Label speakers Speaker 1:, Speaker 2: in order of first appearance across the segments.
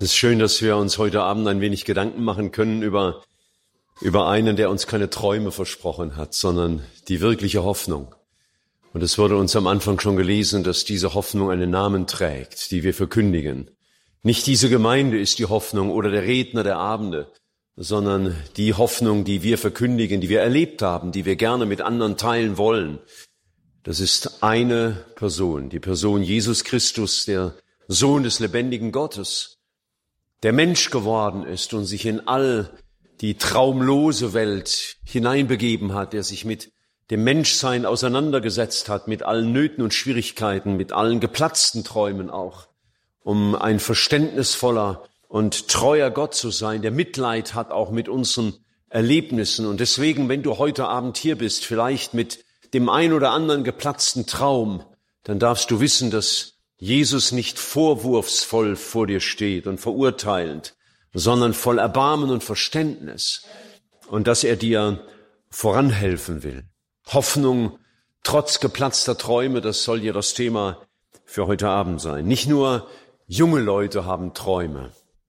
Speaker 1: Es ist schön, dass wir uns heute Abend ein wenig Gedanken machen können über einen, der uns keine Träume versprochen hat, sondern die wirkliche Hoffnung. Und es wurde uns am Anfang schon gelesen, dass diese Hoffnung einen Namen trägt, die wir verkündigen. Nicht diese Gemeinde ist die Hoffnung oder der Redner der Abende, sondern die Hoffnung, die wir verkündigen, die wir erlebt haben, die wir gerne mit anderen teilen wollen. Das ist eine Person, die Person Jesus Christus, der Sohn des lebendigen Gottes, der Mensch geworden ist und sich in all die traumlose Welt hineinbegeben hat, der sich mit dem Menschsein auseinandergesetzt hat, mit allen Nöten und Schwierigkeiten, mit allen geplatzten Träumen auch, um ein verständnisvoller und treuer Gott zu sein, der Mitleid hat auch mit unseren Erlebnissen. Und deswegen, wenn du heute Abend hier bist, vielleicht mit dem ein oder anderen geplatzten Traum, dann darfst du wissen, dass Jesus nicht vorwurfsvoll vor dir steht und verurteilend, sondern voll Erbarmen und Verständnis und dass er dir voranhelfen will. Hoffnung trotz geplatzter Träume, das soll ja das Thema für heute Abend sein. Nicht nur junge Leute haben Träume.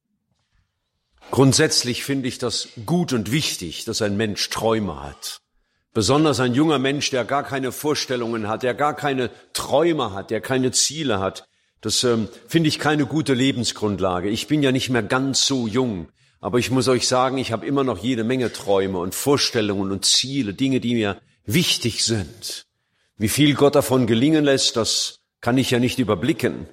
Speaker 1: Grundsätzlich finde ich das gut und wichtig, dass ein Mensch Träume hat. Besonders ein junger Mensch, der gar keine Vorstellungen hat, der gar keine Träume hat, der keine Ziele hat. Das finde ich keine gute Lebensgrundlage. Ich bin ja nicht mehr ganz so jung, aber ich muss euch sagen, ich habe immer noch jede Menge Träume und Vorstellungen und Ziele, Dinge, die mir wichtig sind. Wie viel Gott davon gelingen lässt, das kann ich ja nicht überblicken.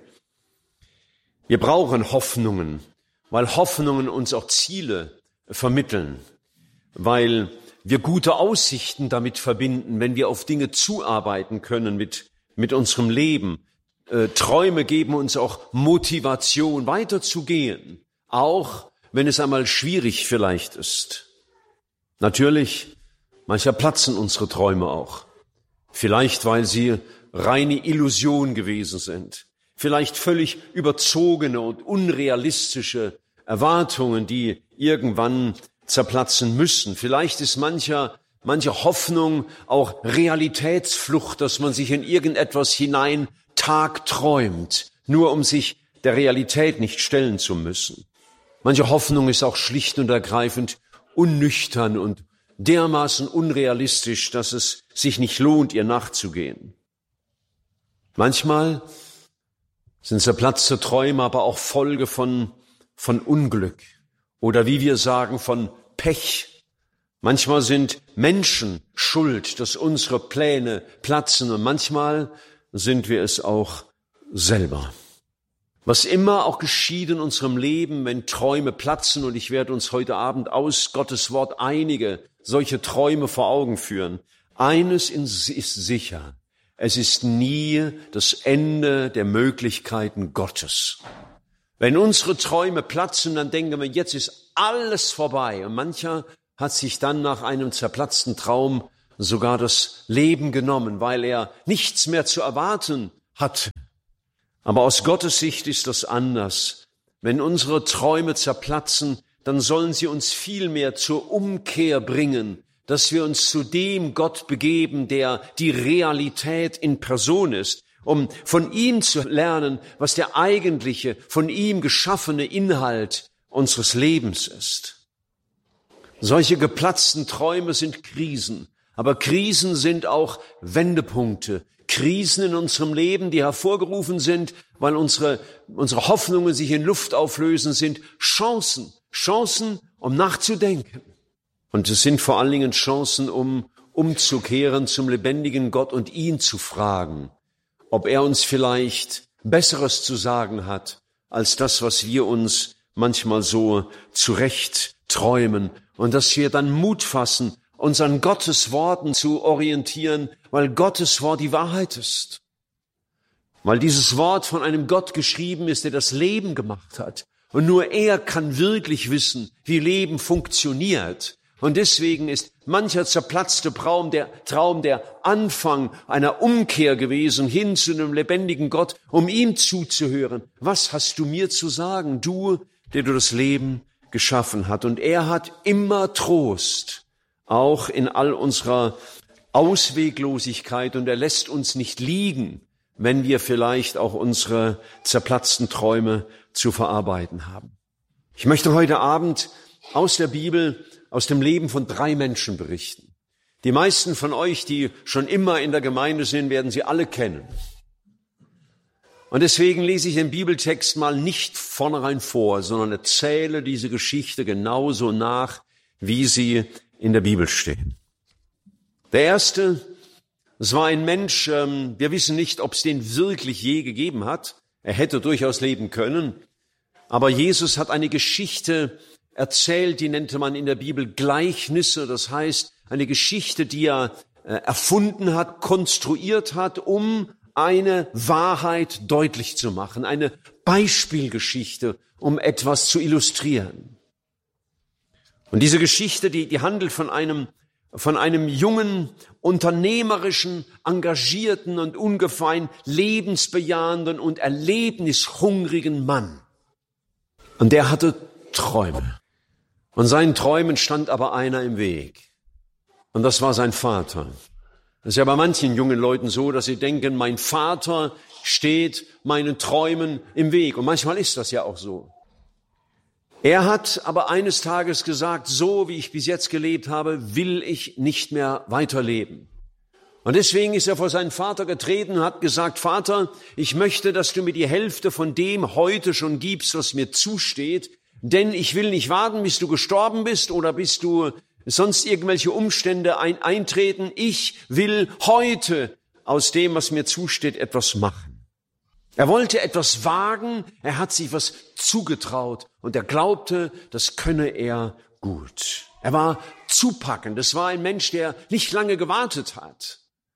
Speaker 1: Wir brauchen Hoffnungen, weil Hoffnungen uns auch Ziele vermitteln, weil wir gute Aussichten damit verbinden, wenn wir auf Dinge zuarbeiten können mit unserem Leben. Träume geben uns auch Motivation, weiterzugehen, auch wenn es einmal schwierig vielleicht ist. Natürlich, manchmal platzen unsere Träume auch. Vielleicht, weil sie reine Illusion gewesen sind. Vielleicht völlig überzogene und unrealistische Erwartungen, die irgendwann zerplatzen müssen. Vielleicht ist manche Hoffnung auch Realitätsflucht, dass man sich in irgendetwas hinein tagträumt, nur um sich der Realität nicht stellen zu müssen. Manche Hoffnung ist auch schlicht und ergreifend unnüchtern und dermaßen unrealistisch, dass es sich nicht lohnt, ihr nachzugehen. Manchmal sind zerplatzte Träume aber auch Folge von Unglück oder wie wir sagen, von Pech. Manchmal sind Menschen schuld, dass unsere Pläne platzen und manchmal sind wir es auch selber. Was immer auch geschieht in unserem Leben, wenn Träume platzen, und ich werde uns heute Abend aus Gottes Wort einige solche Träume vor Augen führen. Eines ist sicher, es ist nie das Ende der Möglichkeiten Gottes. Wenn unsere Träume platzen, dann denken wir, jetzt ist alles vorbei. Und mancher hat sich dann nach einem zerplatzten Traum sogar das Leben genommen, weil er nichts mehr zu erwarten hat. Aber aus Gottes Sicht ist das anders. Wenn unsere Träume zerplatzen, dann sollen sie uns vielmehr zur Umkehr bringen, dass wir uns zu dem Gott begeben, der die Realität in Person ist, um von ihm zu lernen, was der eigentliche, von ihm geschaffene Inhalt unseres Lebens ist. Solche geplatzten Träume sind Krisen, aber Krisen sind auch Wendepunkte, Krisen in unserem Leben, die hervorgerufen sind, weil unsere Hoffnungen sich in Luft auflösen, sind Chancen, um nachzudenken. Und es sind vor allen Dingen Chancen, um umzukehren zum lebendigen Gott und ihn zu fragen, ob er uns vielleicht Besseres zu sagen hat, als das, was wir uns manchmal so zurecht träumen. Und dass wir dann Mut fassen, uns an Gottes Worten zu orientieren, weil Gottes Wort die Wahrheit ist. Weil dieses Wort von einem Gott geschrieben ist, der das Leben gemacht hat. Und nur er kann wirklich wissen, wie Leben funktioniert. Und deswegen ist mancher zerplatzte Traum der Anfang einer Umkehr gewesen hin zu einem lebendigen Gott, um ihm zuzuhören. Was hast du mir zu sagen, du, der du das Leben geschaffen hast? Und er hat immer Trost, auch in all unserer Ausweglosigkeit. Und er lässt uns nicht liegen, wenn wir vielleicht auch unsere zerplatzten Träume zu verarbeiten haben. Ich möchte heute Abend aus der Bibel, aus dem Leben von 3 Menschen berichten. Die meisten von euch, die schon immer in der Gemeinde sind, werden sie alle kennen. Und deswegen lese ich den Bibeltext mal nicht vornherein vor, sondern erzähle diese Geschichte genauso nach, wie sie in der Bibel stehen. Der erste, es war ein Mensch, wir wissen nicht, ob es den wirklich je gegeben hat. Er hätte durchaus leben können. Aber Jesus hat eine Geschichte erzählt, die nannte man in der Bibel Gleichnisse. Das heißt, eine Geschichte, die er erfunden hat, konstruiert hat, um eine Wahrheit deutlich zu machen. Eine Beispielgeschichte, um etwas zu illustrieren. Und diese Geschichte, die handelt von einem jungen, unternehmerischen, engagierten und ungefähr lebensbejahenden und erlebnishungrigen Mann. Und der hatte Träume. Und seinen Träumen stand aber einer im Weg. Und das war sein Vater. Das ist ja bei manchen jungen Leuten so, dass sie denken, mein Vater steht meinen Träumen im Weg. Und manchmal ist das ja auch so. Er hat aber eines Tages gesagt, so wie ich bis jetzt gelebt habe, will ich nicht mehr weiterleben. Und deswegen ist er vor seinen Vater getreten und hat gesagt, Vater, ich möchte, dass du mir die Hälfte von dem heute schon gibst, was mir zusteht, denn ich will nicht warten, bis du gestorben bist oder bis du sonst irgendwelche Umstände eintreten. Ich will heute aus dem, was mir zusteht, etwas machen. Er wollte etwas wagen, er hat sich was zugetraut und er glaubte, das könne er gut. Er war zupackend, es war ein Mensch, der nicht lange gewartet hat.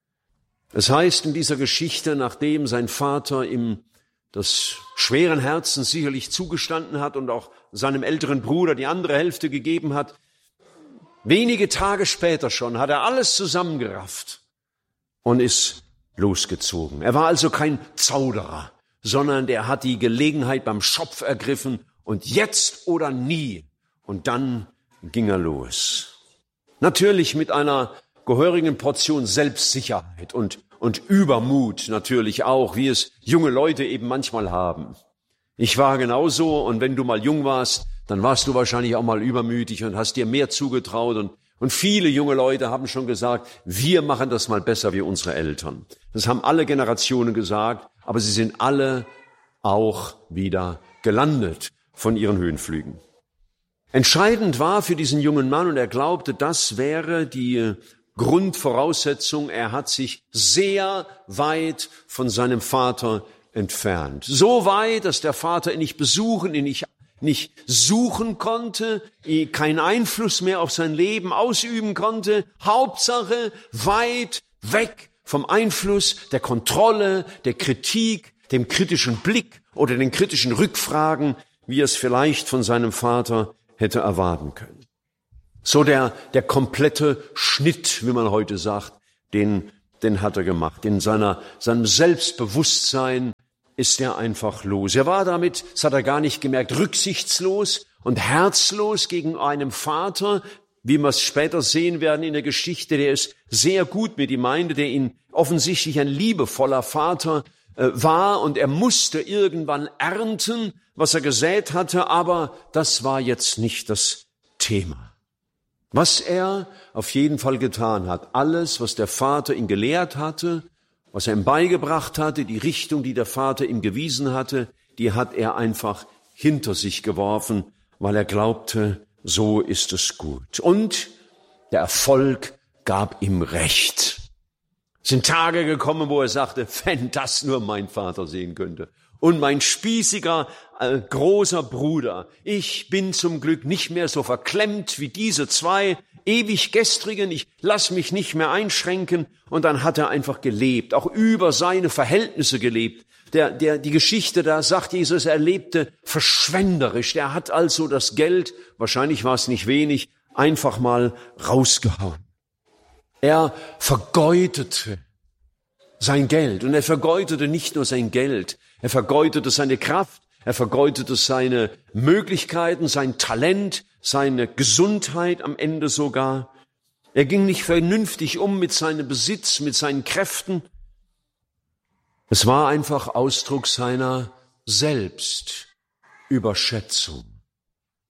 Speaker 1: Es heißt in dieser Geschichte, nachdem sein Vater ihm das schweren Herzens sicherlich zugestanden hat und auch seinem älteren Bruder die andere Hälfte gegeben hat, wenige Tage später schon hat er alles zusammengerafft und ist losgezogen. Er war also kein Zauderer, sondern der hat die Gelegenheit beim Schopf ergriffen und jetzt oder nie. Und dann ging er los. Natürlich mit einer gehörigen Portion Selbstsicherheit und Übermut natürlich auch, wie es junge Leute eben manchmal haben. Ich war genauso und wenn du mal jung warst, dann warst du wahrscheinlich auch mal übermütig und hast dir mehr zugetraut und viele junge Leute haben schon gesagt, wir machen das mal besser wie unsere Eltern. Das haben alle Generationen gesagt, aber sie sind alle auch wieder gelandet von ihren Höhenflügen. Entscheidend war für diesen jungen Mann, und er glaubte, das wäre die Grundvoraussetzung, er hat sich sehr weit von seinem Vater entfernt. So weit, dass der Vater ihn nicht besuchen, ihn nicht suchen konnte, keinen Einfluss mehr auf sein Leben ausüben konnte. Hauptsache weit weg vom Einfluss, der Kontrolle, der Kritik, dem kritischen Blick oder den kritischen Rückfragen, wie er es vielleicht von seinem Vater hätte erwarten können. So der komplette Schnitt, wie man heute sagt, den hat er gemacht. In seinem Selbstbewusstsein ist er einfach los. Er war damit, das hat er gar nicht gemerkt, rücksichtslos und herzlos gegen einen Vater, wie wir es später sehen werden in der Geschichte, der es sehr gut mit ihm meinte, der ihn offensichtlich ein liebevoller Vater war und er musste irgendwann ernten, was er gesät hatte, aber das war jetzt nicht das Thema. Was er auf jeden Fall getan hat, alles, was der Vater ihn gelehrt hatte, was er ihm beigebracht hatte, die Richtung, die der Vater ihm gewiesen hatte, die hat er einfach hinter sich geworfen, weil er glaubte, so ist es gut. Und der Erfolg gab ihm Recht. Es sind Tage gekommen, wo er sagte, wenn das nur mein Vater sehen könnte. Und mein spießiger, großer Bruder, ich bin zum Glück nicht mehr so verklemmt wie diese 2 ewig Gestrigen, ich lass mich nicht mehr einschränken. Und dann hat er einfach gelebt, auch über seine Verhältnisse gelebt. Die Geschichte, da sagt Jesus, er lebte verschwenderisch. Der hat also das Geld, wahrscheinlich war es nicht wenig, einfach mal rausgehauen. Er vergeudete sein Geld. Und er vergeudete nicht nur sein Geld, er vergeudete seine Kraft, er vergeudete seine Möglichkeiten, sein Talent, seine Gesundheit am Ende sogar. Er ging nicht vernünftig um mit seinem Besitz, mit seinen Kräften. Es war einfach Ausdruck seiner Selbstüberschätzung.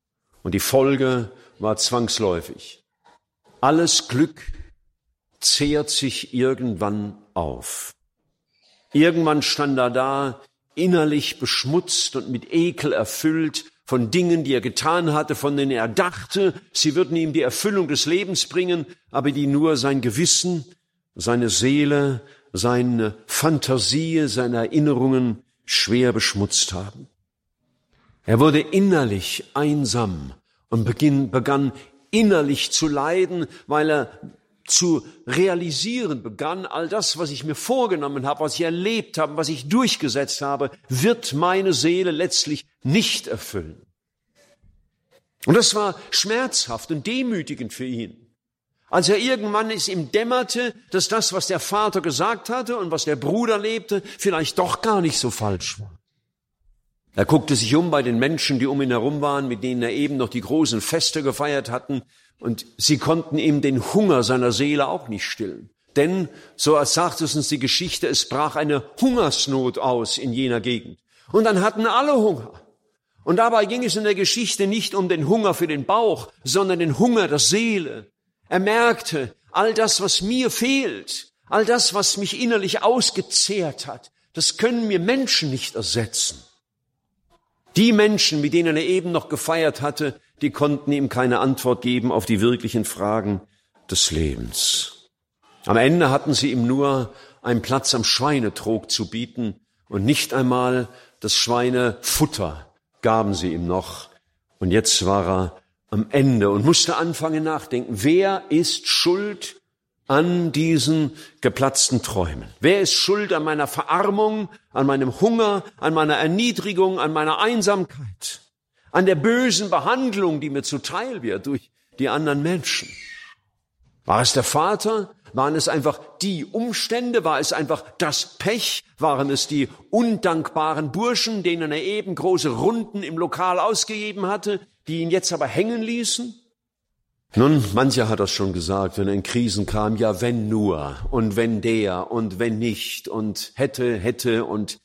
Speaker 1: Und die Folge war zwangsläufig. Alles Glück zehrt sich irgendwann auf. Irgendwann stand er da, innerlich beschmutzt und mit Ekel erfüllt von Dingen, die er getan hatte, von denen er dachte, sie würden ihm die Erfüllung des Lebens bringen, aber die nur sein Gewissen, seine Seele, seine Fantasie, seine Erinnerungen schwer beschmutzt haben. Er wurde innerlich einsam und begann innerlich zu leiden, weil er zu realisieren begann, all das, was ich mir vorgenommen habe, was ich erlebt habe, was ich durchgesetzt habe, wird meine Seele letztlich nicht erfüllen. Und das war schmerzhaft und demütigend für ihn. Als er irgendwann es ihm dämmerte, dass das, was der Vater gesagt hatte und was der Bruder lebte, vielleicht doch gar nicht so falsch war. Er guckte sich um bei den Menschen, die um ihn herum waren, mit denen er eben noch die großen Feste gefeiert hatten, und sie konnten ihm den Hunger seiner Seele auch nicht stillen. Denn, so als sagt es uns die Geschichte, es brach eine Hungersnot aus in jener Gegend. Und dann hatten alle Hunger. Und dabei ging es in der Geschichte nicht um den Hunger für den Bauch, sondern den Hunger der Seele. Er merkte, all das, was mir fehlt, all das, was mich innerlich ausgezehrt hat, das können mir Menschen nicht ersetzen. Die Menschen, mit denen er eben noch gefeiert hatte, die konnten ihm keine Antwort geben auf die wirklichen Fragen des Lebens. Am Ende hatten sie ihm nur einen Platz am Schweinetrog zu bieten und nicht einmal das Schweinefutter gaben sie ihm noch. Und jetzt war er am Ende und musste anfangen nachdenken, wer ist schuld an diesen geplatzten Träumen? Wer ist schuld an meiner Verarmung, an meinem Hunger, an meiner Erniedrigung, an meiner Einsamkeit, an der bösen Behandlung, die mir zuteil wird durch die anderen Menschen? War es der Vater? Waren es einfach die Umstände? War es einfach das Pech? Waren es die undankbaren Burschen, denen er eben große Runden im Lokal ausgegeben hatte, die ihn jetzt aber hängen ließen? Nun, mancher hat das schon gesagt, wenn er in Krisen kam, ja, wenn nur und wenn der und wenn nicht und hätte und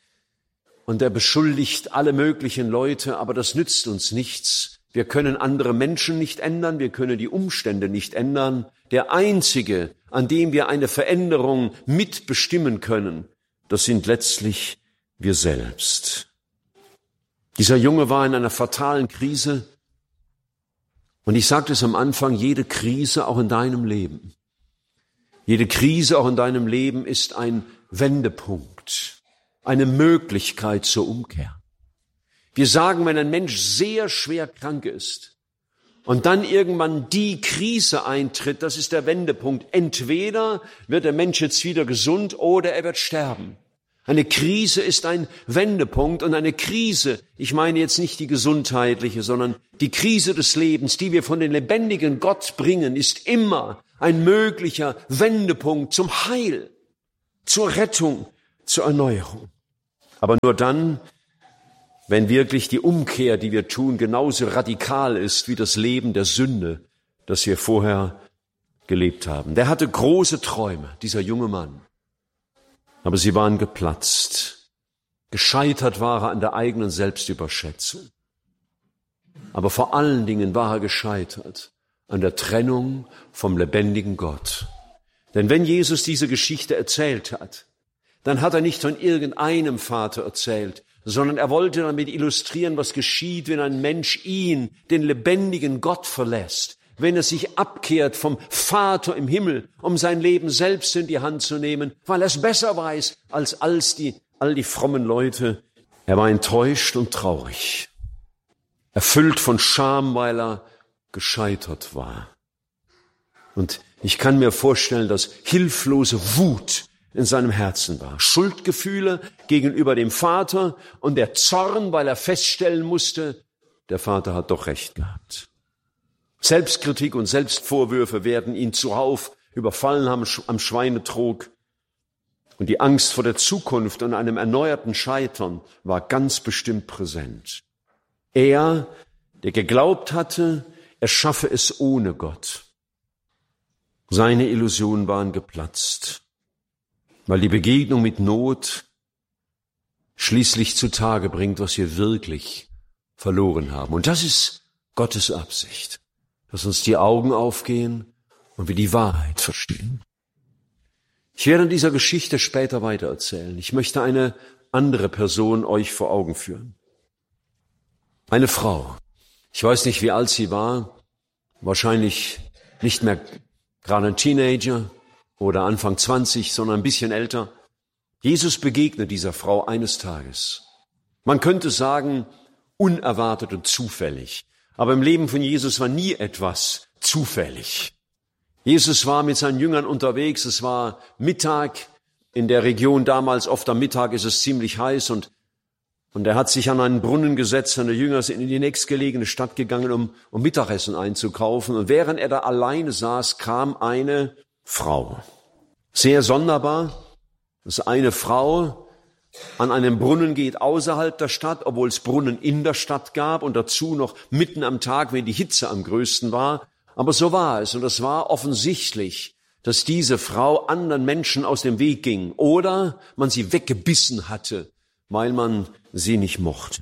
Speaker 1: er beschuldigt alle möglichen Leute, aber das nützt uns nichts. Wir können andere Menschen nicht ändern, wir können die Umstände nicht ändern. Der Einzige, an dem wir eine Veränderung mitbestimmen können, das sind letztlich wir selbst. Dieser Junge war in einer fatalen Krise. Und ich sagte es am Anfang, jede Krise auch in deinem Leben, jede Krise auch in deinem Leben ist ein Wendepunkt, eine Möglichkeit zur Umkehr. Wir sagen, wenn ein Mensch sehr schwer krank ist und dann irgendwann die Krise eintritt, das ist der Wendepunkt. Entweder wird der Mensch jetzt wieder gesund oder er wird sterben. Eine Krise ist ein Wendepunkt und eine Krise, ich meine jetzt nicht die gesundheitliche, sondern die Krise des Lebens, die wir von den lebendigen Gott bringen, ist immer ein möglicher Wendepunkt zum Heil, zur Rettung, zur Erneuerung. Aber nur dann, wenn wirklich die Umkehr, die wir tun, genauso radikal ist wie das Leben der Sünde, das wir vorher gelebt haben. Der hatte große Träume, dieser junge Mann. Aber sie waren geplatzt. Gescheitert war er an der eigenen Selbstüberschätzung. Aber vor allen Dingen war er gescheitert an der Trennung vom lebendigen Gott. Denn wenn Jesus diese Geschichte erzählt hat, dann hat er nicht von irgendeinem Vater erzählt, sondern er wollte damit illustrieren, was geschieht, wenn ein Mensch ihn, den lebendigen Gott, verlässt. Wenn er sich abkehrt vom Vater im Himmel, um sein Leben selbst in die Hand zu nehmen, weil er es besser weiß als all die frommen Leute. Er war enttäuscht und traurig, erfüllt von Scham, weil er gescheitert war. Und ich kann mir vorstellen, dass hilflose Wut in seinem Herzen war. Schuldgefühle gegenüber dem Vater und der Zorn, weil er feststellen musste, der Vater hat doch recht gehabt. Selbstkritik und Selbstvorwürfe werden ihn zuhauf überfallen haben am Schweinetrog. Und die Angst vor der Zukunft und einem erneuerten Scheitern war ganz bestimmt präsent. Er, der geglaubt hatte, er schaffe es ohne Gott. Seine Illusionen waren geplatzt, weil die Begegnung mit Not schließlich zutage bringt, was wir wirklich verloren haben. Und das ist Gottes Absicht, dass uns die Augen aufgehen und wir die Wahrheit verstehen. Ich werde in dieser Geschichte später weitererzählen. Ich möchte eine andere Person euch vor Augen führen. Eine Frau. Ich weiß nicht, wie alt sie war. Wahrscheinlich nicht mehr gerade ein Teenager oder Anfang 20, sondern ein bisschen älter. Jesus begegnet dieser Frau eines Tages. Man könnte sagen, unerwartet und zufällig. Aber im Leben von Jesus war nie etwas zufällig. Jesus war mit seinen Jüngern unterwegs. Es war Mittag. In der Region damals, oft am Mittag, ist es ziemlich heiß und er hat sich an einen Brunnen gesetzt. Seine Jünger sind in die nächstgelegene Stadt gegangen, um Mittagessen einzukaufen. Und während er da alleine saß, kam eine Frau. Sehr sonderbar, dass eine Frau an einem Brunnen geht außerhalb der Stadt, obwohl es Brunnen in der Stadt gab und dazu noch mitten am Tag, wenn die Hitze am größten war. Aber so war es und es war offensichtlich, dass diese Frau anderen Menschen aus dem Weg ging oder man sie weggebissen hatte, weil man sie nicht mochte.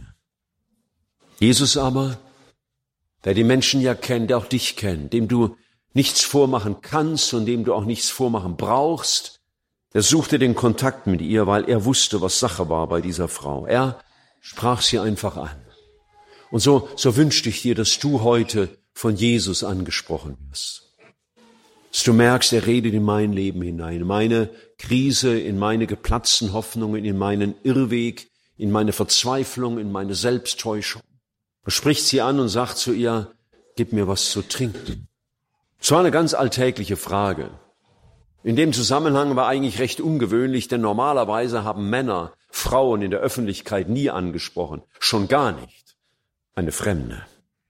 Speaker 1: Jesus aber, der die Menschen ja kennt, der auch dich kennt, dem du nichts vormachen kannst und dem du auch nichts vormachen brauchst, er suchte den Kontakt mit ihr, weil er wusste, was Sache war bei dieser Frau. Er sprach sie einfach an. Und so wünschte ich dir, dass du heute von Jesus angesprochen wirst. Dass du merkst, er redet in mein Leben hinein, in meine Krise, in meine geplatzten Hoffnungen, in meinen Irrweg, in meine Verzweiflung, in meine Selbsttäuschung. Er spricht sie an und sagt zu ihr, gib mir was zu trinken. Es war eine ganz alltägliche Frage. In dem Zusammenhang war eigentlich recht ungewöhnlich, denn normalerweise haben Männer Frauen in der Öffentlichkeit nie angesprochen, schon gar nicht eine Fremde.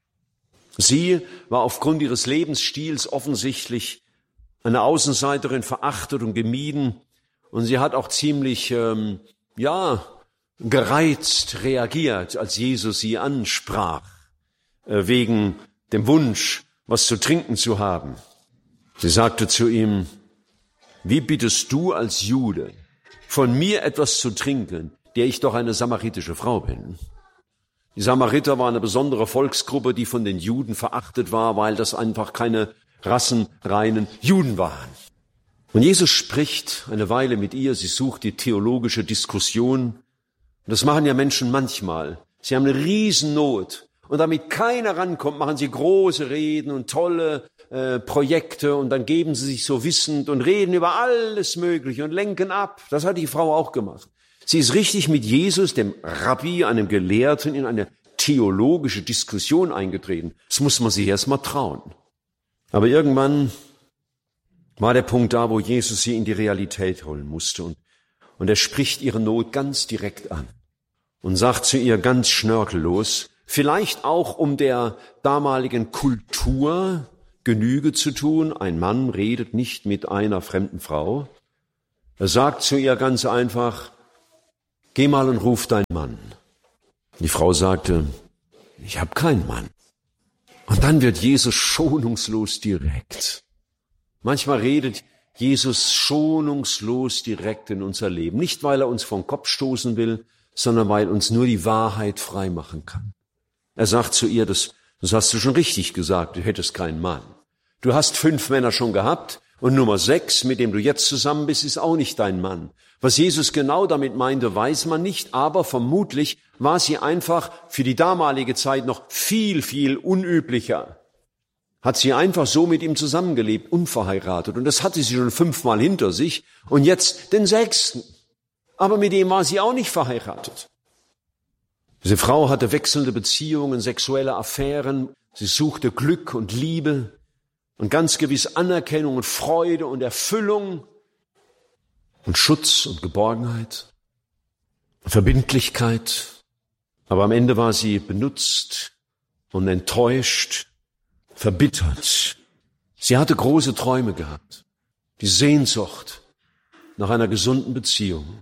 Speaker 1: Sie war aufgrund ihres Lebensstils offensichtlich eine Außenseiterin, verachtet und gemieden. Und sie hat auch ziemlich, gereizt reagiert, als Jesus sie ansprach, wegen dem Wunsch, was zu trinken zu haben. Sie sagte zu ihm, wie bittest du als Jude, von mir etwas zu trinken, der ich doch eine samaritische Frau bin? Die Samariter waren eine besondere Volksgruppe, die von den Juden verachtet war, weil das einfach keine rassenreinen Juden waren. Und Jesus spricht eine Weile mit ihr, sie sucht die theologische Diskussion. Und das machen ja Menschen manchmal. Sie haben eine Riesennot. Und damit keiner rankommt, machen sie große Reden und tolle Projekte. Und dann geben sie sich so wissend und reden über alles Mögliche und lenken ab. Das hat die Frau auch gemacht. Sie ist richtig mit Jesus, dem Rabbi, einem Gelehrten, in eine theologische Diskussion eingetreten. Das muss man sich erst mal trauen. Aber irgendwann war der Punkt da, wo Jesus sie in die Realität holen musste. Und er spricht ihre Not ganz direkt an und sagt zu ihr ganz schnörkellos, vielleicht auch um der damaligen Kultur Genüge zu tun, ein Mann redet nicht mit einer fremden Frau. Er sagt zu ihr ganz einfach, geh mal und ruf deinen Mann. Die Frau sagte, ich habe keinen Mann. Und dann wird Jesus schonungslos direkt. Manchmal redet Jesus schonungslos direkt in unser Leben. Nicht, weil er uns vom Kopf stoßen will, sondern weil uns nur die Wahrheit frei machen kann. Er sagt zu ihr, das hast du schon richtig gesagt, du hättest keinen Mann. Du hast 5 Männer schon gehabt und Nummer 6, mit dem du jetzt zusammen bist, ist auch nicht dein Mann. Was Jesus genau damit meinte, weiß man nicht, aber vermutlich war sie einfach für die damalige Zeit noch viel, viel unüblicher. Hat sie einfach so mit ihm zusammengelebt, unverheiratet. Und das hatte sie schon 5-mal hinter sich und jetzt den 6. Aber mit dem war sie auch nicht verheiratet. Diese Frau hatte wechselnde Beziehungen, sexuelle Affären. Sie suchte Glück und Liebe und ganz gewiss Anerkennung und Freude und Erfüllung und Schutz und Geborgenheit, Verbindlichkeit. Aber am Ende war sie benutzt und enttäuscht, verbittert. Sie hatte große Träume gehabt, die Sehnsucht nach einer gesunden Beziehung.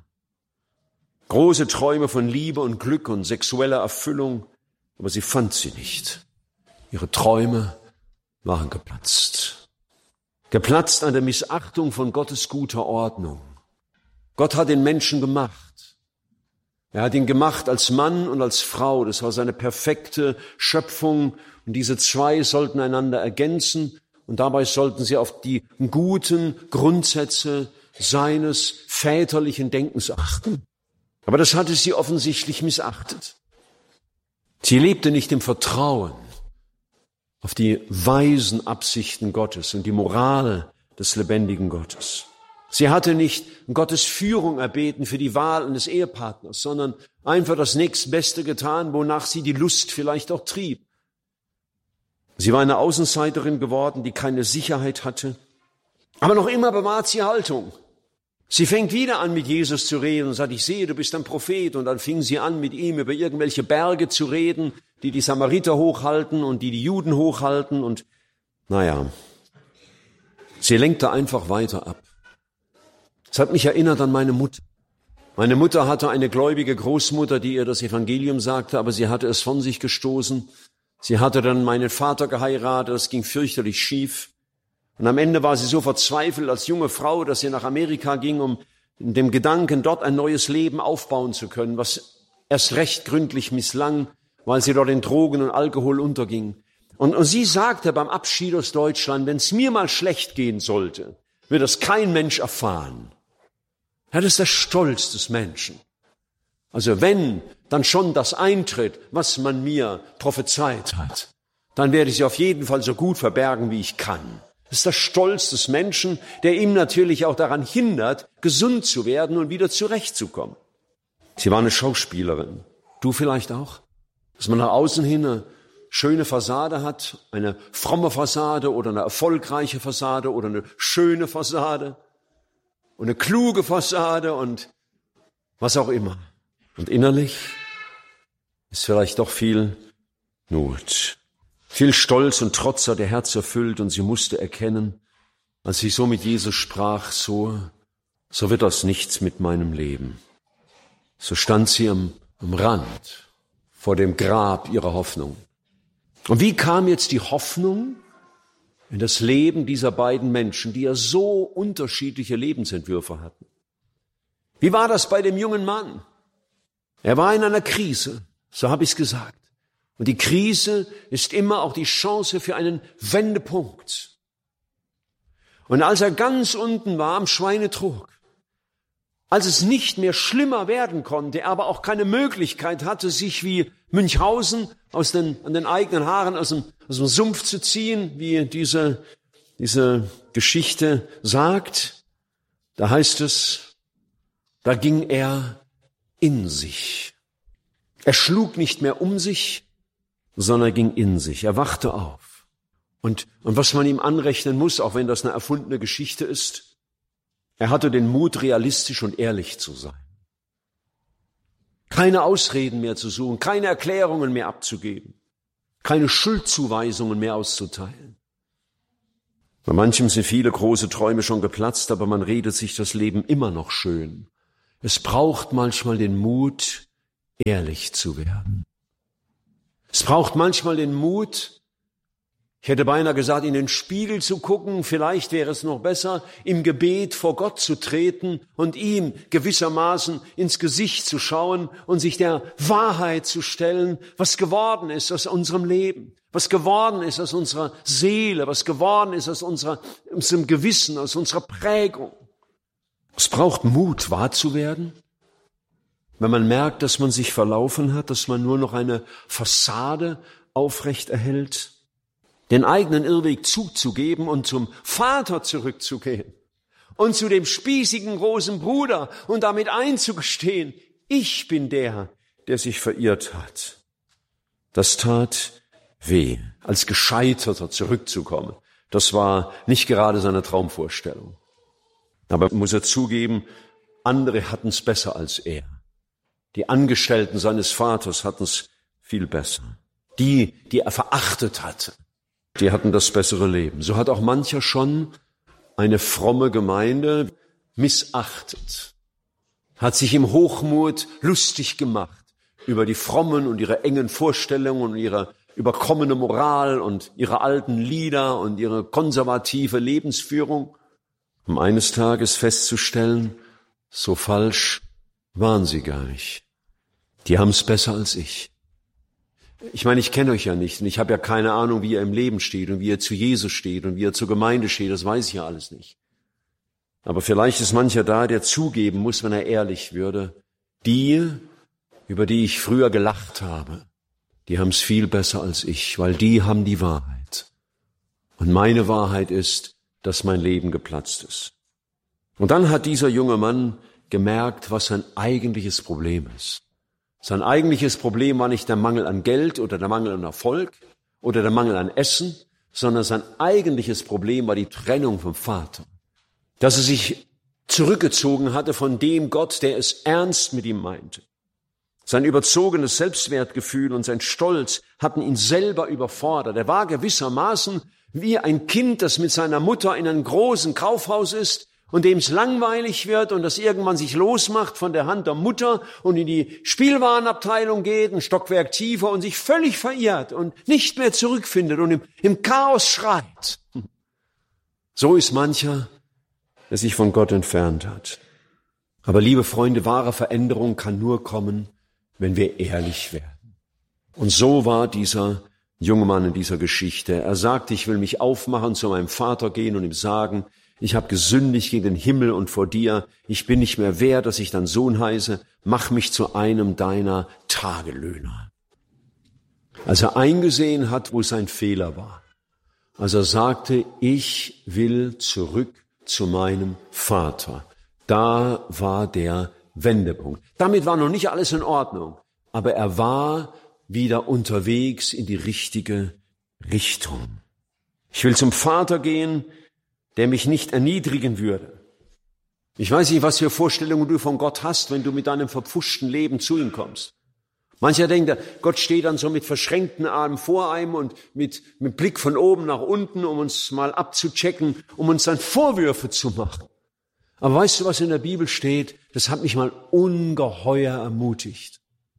Speaker 1: Große Träume von Liebe und Glück und sexueller Erfüllung, aber sie fand sie nicht. Ihre Träume waren geplatzt. Geplatzt an der Missachtung von Gottes guter Ordnung. Gott hat den Menschen gemacht. Er hat ihn gemacht als Mann und als Frau. Das war seine perfekte Schöpfung. Und diese zwei sollten einander ergänzen. Und dabei sollten sie auf die guten Grundsätze seines väterlichen Denkens achten. Aber das hatte sie offensichtlich missachtet. Sie lebte nicht im Vertrauen auf die weisen Absichten Gottes und die Moral des lebendigen Gottes. Sie hatte nicht Gottes Führung erbeten für die Wahl eines Ehepartners, sondern einfach das Nächstbeste getan, wonach sie die Lust vielleicht auch trieb. Sie war eine Außenseiterin geworden, die keine Sicherheit hatte. Aber noch immer bewahrt sie Haltung. Sie fängt wieder an, mit Jesus zu reden und sagt, ich sehe, du bist ein Prophet. Und dann fing sie an, mit ihm über irgendwelche Berge zu reden, die Samariter hochhalten und die Juden hochhalten. Und sie lenkte einfach weiter ab. Es hat mich erinnert an meine Mutter. Meine Mutter hatte eine gläubige Großmutter, die ihr das Evangelium sagte, aber sie hatte es von sich gestoßen. Sie hatte dann meinen Vater geheiratet, das ging fürchterlich schief. Und am Ende war sie so verzweifelt als junge Frau, dass sie nach Amerika ging, um in dem Gedanken, dort ein neues Leben aufbauen zu können, was erst recht gründlich misslang, weil sie dort in Drogen und Alkohol unterging. Und sie sagte beim Abschied aus Deutschland, wenn es mir mal schlecht gehen sollte, wird das kein Mensch erfahren. Ja, das ist der Stolz des Menschen. Also wenn dann schon das eintritt, was man mir prophezeit hat, dann werde ich sie auf jeden Fall so gut verbergen, wie ich kann. Das ist der Stolz des Menschen, der ihm natürlich auch daran hindert, gesund zu werden und wieder zurechtzukommen. Sie war eine Schauspielerin. Du vielleicht auch? Dass man nach außen hin eine schöne Fassade hat, eine fromme Fassade oder eine erfolgreiche Fassade oder eine schöne Fassade und eine kluge Fassade und was auch immer. Und innerlich ist vielleicht doch viel Not. Viel Stolz und Trotz hat ihr Herz erfüllt und sie musste erkennen, als sie so mit Jesus sprach, so wird das nichts mit meinem Leben. So stand sie am Rand vor dem Grab ihrer Hoffnung. Und wie kam jetzt die Hoffnung in das Leben dieser beiden Menschen, die ja so unterschiedliche Lebensentwürfe hatten? Wie war das bei dem jungen Mann? Er war in einer Krise, so habe ich es gesagt. Und die Krise ist immer auch die Chance für einen Wendepunkt. Und als er ganz unten war am Schweinetrog, als es nicht mehr schlimmer werden konnte, er aber auch keine Möglichkeit hatte, sich wie Münchhausen an den eigenen Haaren aus dem Sumpf zu ziehen, wie diese Geschichte sagt, da heißt es, da ging er in sich. Er schlug nicht mehr um sich, sondern er ging in sich. Er wachte auf. Und was man ihm anrechnen muss, auch wenn das eine erfundene Geschichte ist, er hatte den Mut, realistisch und ehrlich zu sein. Keine Ausreden mehr zu suchen, keine Erklärungen mehr abzugeben, keine Schuldzuweisungen mehr auszuteilen. Bei manchem sind viele große Träume schon geplatzt, aber man redet sich das Leben immer noch schön. Es braucht manchmal den Mut, ehrlich zu werden. Es braucht manchmal den Mut, ich hätte beinahe gesagt, in den Spiegel zu gucken, vielleicht wäre es noch besser, im Gebet vor Gott zu treten und ihm gewissermaßen ins Gesicht zu schauen und sich der Wahrheit zu stellen, was geworden ist aus unserem Leben, was geworden ist aus unserer Seele, was geworden ist aus unserem Gewissen, aus unserer Prägung. Es braucht Mut, wahr zu werden, wenn man merkt, dass man sich verlaufen hat, dass man nur noch eine Fassade aufrecht erhält, den eigenen Irrweg zuzugeben und zum Vater zurückzugehen und zu dem spießigen großen Bruder und damit einzugestehen, ich bin der sich verirrt hat. Das tat weh, als Gescheiterter zurückzukommen. Das war nicht gerade seine Traumvorstellung. Aber muss er zugeben, andere hatten es besser als er. Die Angestellten seines Vaters hatten es viel besser. Die er verachtet hatte, die hatten das bessere Leben. So hat auch mancher schon eine fromme Gemeinde missachtet, hat sich im Hochmut lustig gemacht über die frommen und ihre engen Vorstellungen und ihre überkommene Moral und ihre alten Lieder und ihre konservative Lebensführung, um eines Tages festzustellen, so falsch waren sie gar nicht. Die haben es besser als ich. Ich meine, ich kenne euch ja nicht und ich habe ja keine Ahnung, wie ihr im Leben steht und wie ihr zu Jesus steht und wie ihr zur Gemeinde steht, das weiß ich ja alles nicht. Aber vielleicht ist mancher da, der zugeben muss, wenn er ehrlich würde, die, über die ich früher gelacht habe, die haben es viel besser als ich, weil die haben die Wahrheit. Und meine Wahrheit ist, dass mein Leben geplatzt ist. Und dann hat dieser junge Mann gemerkt, was sein eigentliches Problem ist. Sein eigentliches Problem war nicht der Mangel an Geld oder der Mangel an Erfolg oder der Mangel an Essen, sondern sein eigentliches Problem war die Trennung vom Vater. Dass er sich zurückgezogen hatte von dem Gott, der es ernst mit ihm meinte. Sein überzogenes Selbstwertgefühl und sein Stolz hatten ihn selber überfordert. Er war gewissermaßen wie ein Kind, das mit seiner Mutter in einem großen Kaufhaus ist und dem es langweilig wird und das irgendwann sich losmacht von der Hand der Mutter und in die Spielwarenabteilung geht, ein Stockwerk tiefer und sich völlig verirrt und nicht mehr zurückfindet und im Chaos schreit. So ist mancher, der sich von Gott entfernt hat. Aber liebe Freunde, wahre Veränderung kann nur kommen, wenn wir ehrlich werden. Und so war dieser junge Mann in dieser Geschichte. Er sagte, ich will mich aufmachen, zu meinem Vater gehen und ihm sagen, ich habe gesündigt gegen den Himmel und vor dir. Ich bin nicht mehr wert, dass ich dein Sohn heiße. Mach mich zu einem deiner Tagelöhner. Als er eingesehen hat, wo sein Fehler war. Als er sagte, ich will zurück zu meinem Vater. Da war der Wendepunkt. Damit war noch nicht alles in Ordnung, aber er war wieder unterwegs in die richtige Richtung. Ich will zum Vater gehen, der mich nicht erniedrigen würde. Ich weiß nicht, was für Vorstellungen du von Gott hast, wenn du mit deinem verpfuschten Leben zu ihm kommst. Mancher denkt, Gott steht dann so mit verschränkten Armen vor einem und mit Blick von oben nach unten, um uns mal abzuchecken, um uns dann Vorwürfe zu machen. Aber weißt du, was in der Bibel steht? Das hat mich mal ungeheuer ermutigt.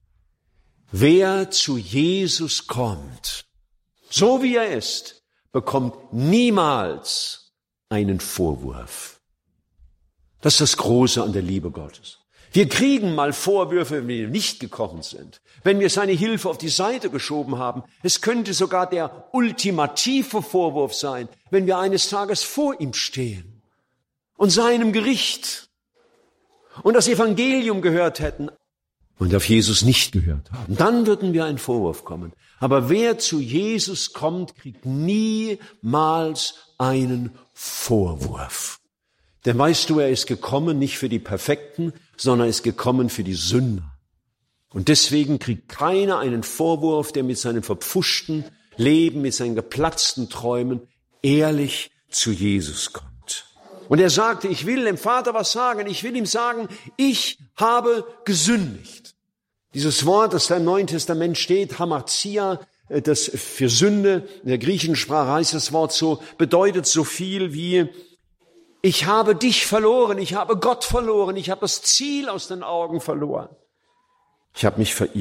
Speaker 1: Wer zu Jesus kommt, so wie er ist, bekommt niemals einen Vorwurf. Das ist das Große an der Liebe Gottes. Wir kriegen mal Vorwürfe, wenn wir nicht gekommen sind, wenn wir seine Hilfe auf die Seite geschoben haben. Es könnte sogar der ultimative Vorwurf sein, wenn wir eines Tages vor ihm stehen und seinem Gericht und das Evangelium gehört hätten und auf Jesus nicht gehört haben. Dann würden wir einen Vorwurf kommen. Aber wer zu Jesus kommt, kriegt niemals einen Vorwurf. Denn weißt du, er ist gekommen nicht für die Perfekten, sondern er ist gekommen für die Sünder. Und deswegen kriegt keiner einen Vorwurf, der mit seinem verpfuschten Leben, mit seinen geplatzten Träumen ehrlich zu Jesus kommt. Und er sagte, ich will dem Vater was sagen, ich will ihm sagen, ich habe gesündigt. Dieses Wort, das da im Neuen Testament steht, Hamartia, das für Sünde, in der griechischen Sprache heißt das Wort so, bedeutet so viel wie, ich habe dich verloren, ich habe Gott verloren, ich habe das Ziel aus den Augen verloren. Ich habe mich verirrt.